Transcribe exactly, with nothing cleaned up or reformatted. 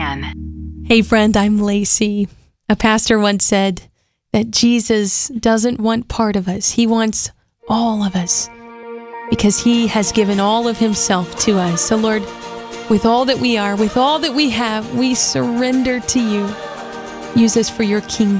N. Hey friend, I'm Lacey. A pastor once said that Jesus doesn't want part of us. He wants all of us because he has given all of himself to us. So Lord, with all that we are, with all that we have, we surrender to you. Use us for your kingdom.